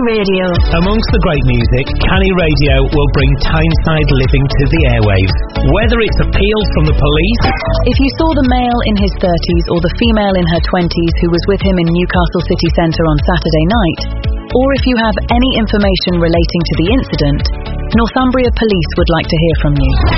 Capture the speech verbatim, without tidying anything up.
Radio. Amongst the great music, Canny Radio will bring Tyneside living to the airwaves. Whether it's appeals from the police... If you saw the male in his thirties or the female in her twenties who was with him in Newcastle city centre on Saturday night, or if you have any information relating to the incident, Northumbria Police would like to hear from you.